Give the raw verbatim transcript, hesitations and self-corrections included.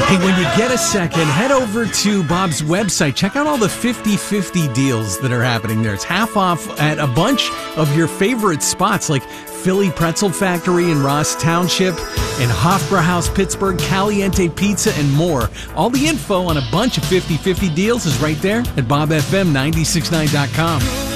Hey, when you get a second, head over to Bob's website. Check out all the fifty fifty deals that are happening there. It's half off at a bunch of your favorite spots like Philly Pretzel Factory in Ross Township and Hofbrauhaus Pittsburgh, Caliente Pizza, and more. All the info on a bunch of fifty fifty deals is right there at bob f m nine six nine dot com.